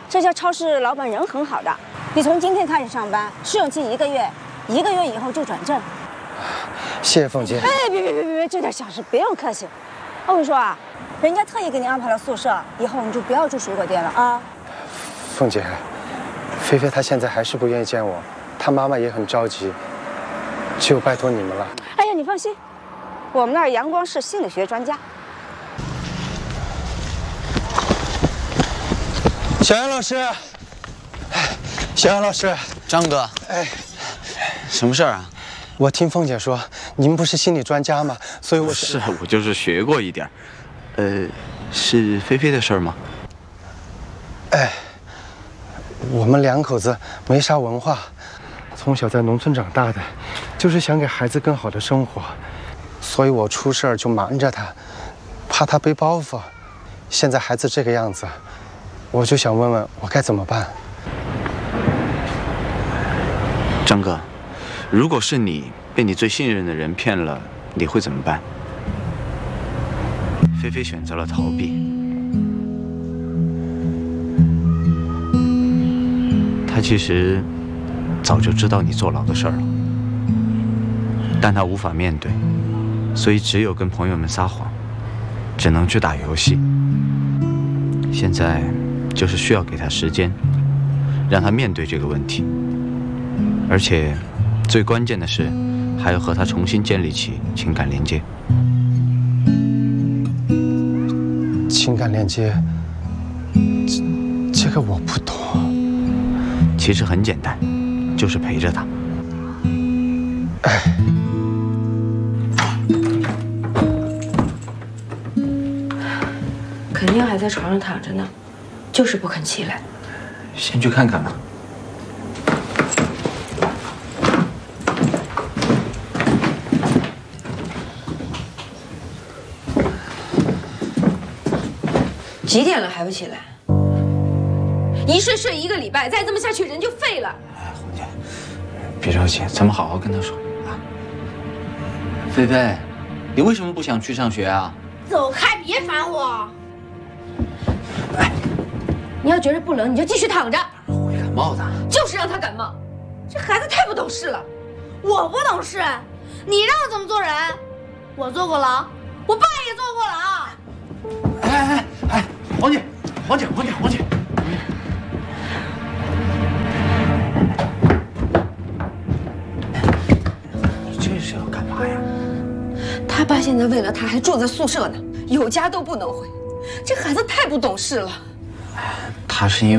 这家超市老板人很好的，你从今天开始上班，试用期1个月，1个月以后就转正。 谢谢凤姐。 哎，别，这点小事不用客气。我跟你说啊，人家特意给你安排了宿舍，以后你就不要住水果店了啊。 凤姐，菲菲她现在还是不愿意见我，她妈妈也很着急，只有拜托你们了。 哎呀，你放心，我们那儿阳光是心理学专家。 小杨老师，小杨老师， 张哥， 哎， 什么事儿啊？ 我听凤姐说，您不是心理专家吗？所以我我就是学过一点是菲菲的事儿吗？ 哎，我们2口子没啥文化，从小在农村长大的，就是想给孩子更好的生活，所以我出事儿就瞒着他，怕他背包袱。现在孩子这个样子，我就想问问我该怎么办。 张哥，如果是你被你最信任的人骗了，你会怎么办？菲菲选择了逃避，她其实早就知道你坐牢的事儿了，但她无法面对，所以只有跟朋友们撒谎，只能去打游戏。现在就是需要给她时间，让她面对这个问题，而且最关键的是，还要和他重新建立起情感连接。 情感链接，这个我不懂。 其实很简单，就是陪着他。 哎， 肯定还在床上躺着呢，就是不肯起来。 先去看看吧。 几点了还不起来？一睡1个礼拜，再这么下去人就废了。 哎，红姐，别着急，咱们好好跟他说啊。菲菲，你为什么不想去上学啊？ 走开，别烦我。哎，你要觉得不冷，你就继续躺着。 会感冒的。 就是让他感冒，这孩子太不懂事了。 我不懂事，你让我怎么做人？我坐过牢，我爸也坐过牢。 哎，黄姐，你这是要干嘛呀？ 他爸现在为了他还住在宿舍呢，有家都不能回，这孩子太不懂事了。 他是因为